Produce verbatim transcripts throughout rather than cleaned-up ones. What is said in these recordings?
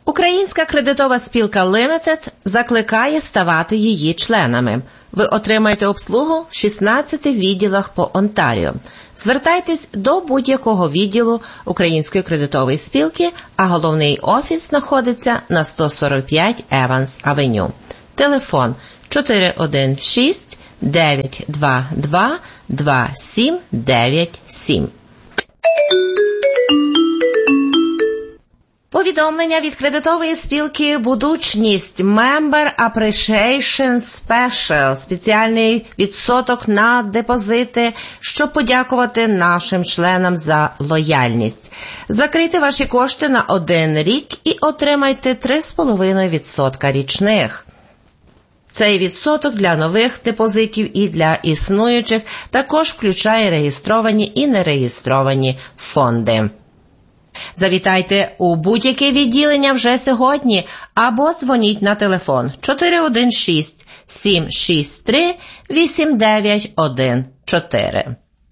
Українська кредитова спілка Limited закликає ставати її членами. Ви отримаєте обслугу в шістнадцяти відділах по Онтаріо. Звертайтесь до будь-якого відділу Української кредитової спілки, а головний офіс знаходиться на сто сорок п'ять Еванс Авеню. Телефон чотири один шість дев'ять два два два сім дев'ять сім. Повідомлення від кредитової спілки «Будучність» Member Appreciation Special, спеціальний відсоток на депозити, щоб подякувати нашим членам за лояльність. Закрийте ваші кошти на один рік і отримайте три з половиною відсотка річних. Цей відсоток для нових депозитів і для існуючих також включає реєстровані і нереєстровані фонди. Завітайте у будь-яке відділення вже сьогодні або дзвоніть на телефон чотири один шість сім шість три вісім дев'ять один чотири.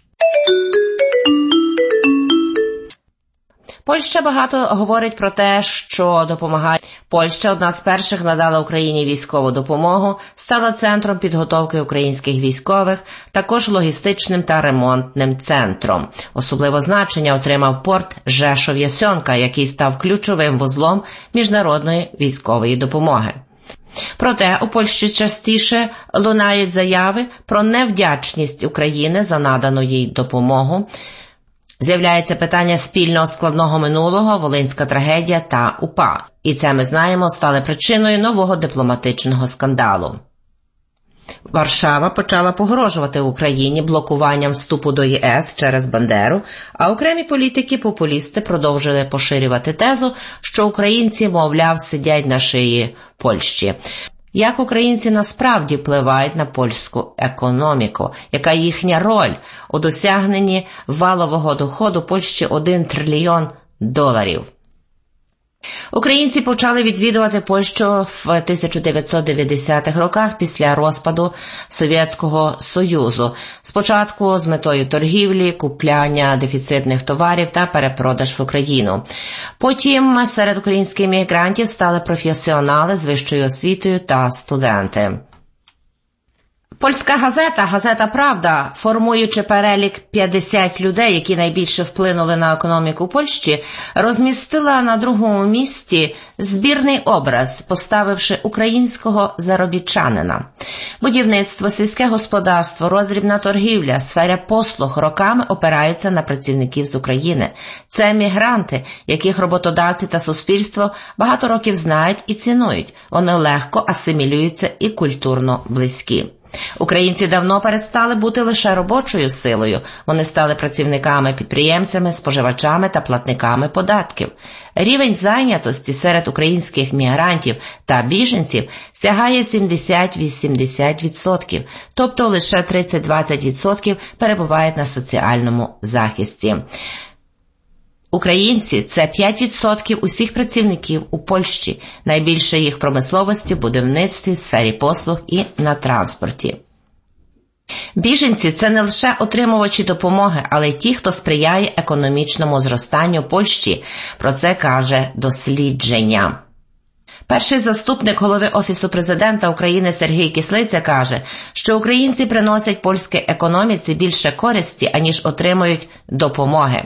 Польща багато говорить про те, що допомагає. Польща, одна з перших, надала Україні військову допомогу, стала центром підготовки українських військових, також логістичним та ремонтним центром. Особливе значення отримав порт Жешов-Ясьонка, який став ключовим вузлом міжнародної військової допомоги. Проте у Польщі частіше лунають заяви про невдячність України за надану їй допомогу. З'являється питання спільного складного минулого, Волинська трагедія та УПА. І це, ми знаємо, стали причиною нового дипломатичного скандалу. Варшава почала погрожувати Україні блокуванням вступу до ЄС через Бандеру, а окремі політики-популісти продовжили поширювати тезу, що українці, мовляв, сидять на шиї Польщі. Як українці насправді впливають на польську економіку? Яка їхня роль у досягненні валового доходу Польщі один трильйон доларів? Українці почали відвідувати Польщу в тисяча дев'ятсот дев'ятдесятих роках після розпаду Совєтського Союзу. Спочатку з метою торгівлі, купляння дефіцитних товарів та перепродаж в Україну. Потім серед українських мігрантів стали професіонали з вищою освітою та студенти. Польська газета, газета «Правда», формуючи перелік п'ятдесят людей, які найбільше вплинули на економіку Польщі, розмістила на другому місці збірний образ, поставивши українського заробітчанина. Будівництво, сільське господарство, роздрібна торгівля, сфера послуг роками опираються на працівників з України. Це мігранти, яких роботодавці та суспільство багато років знають і цінують. Вони легко асимілюються і культурно близькі. Українці давно перестали бути лише робочою силою. Вони стали працівниками, підприємцями, споживачами та платниками податків. Рівень зайнятості серед українських мігрантів та біженців сягає сімдесят-вісімдесят відсотків, тобто лише тридцять-двадцять відсотків перебувають на соціальному захисті. Українці – це п'ять відсотків усіх працівників у Польщі, найбільше їх промисловості, в будівництві, сфері послуг і на транспорті. Біженці – це не лише отримувачі допомоги, але й ті, хто сприяє економічному зростанню Польщі. Про це каже дослідження. Перший заступник голови Офісу президента України Сергій Кислиця каже, що українці приносять польській економіці більше користі, аніж отримують допомоги.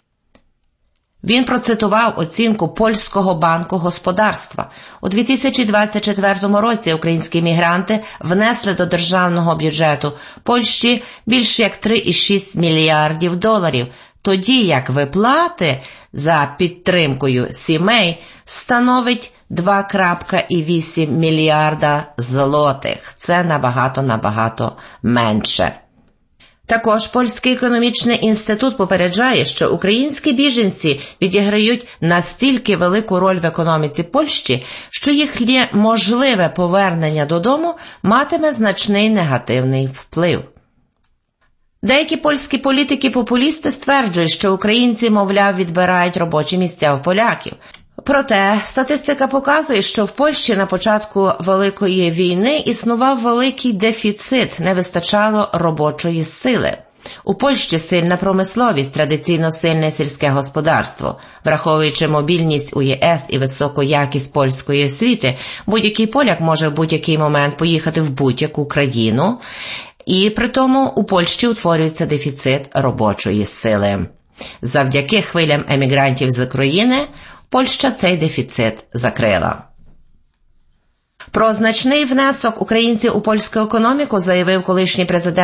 Він процитував оцінку Польського банку господарства. У дві тисячі двадцять четвертому році українські мігранти внесли до державного бюджету Польщі більше як три цілих шість мільярдів доларів, тоді як виплати за підтримкою сімей становить два цілих вісім мільярда злотих. Це набагато-набагато менше. Також Польський економічний інститут попереджає, що українські біженці відіграють настільки велику роль в економіці Польщі, що їхнє можливе повернення додому матиме значний негативний вплив. Деякі польські політики-популісти стверджують, що українці, мовляв, відбирають робочі місця в поляків. Проте статистика показує, що в Польщі на початку Великої війни існував великий дефіцит, не вистачало робочої сили. У Польщі сильна промисловість, традиційно сильне сільське господарство. Враховуючи мобільність у ЄС і високу якість польської освіти, будь-який поляк може в будь-який момент поїхати в будь-яку країну, і при тому у Польщі утворюється дефіцит робочої сили. Завдяки хвилям емігрантів з України Польща цей дефіцит закрила. Про значний внесок українців у польську економіку заявив колишній президент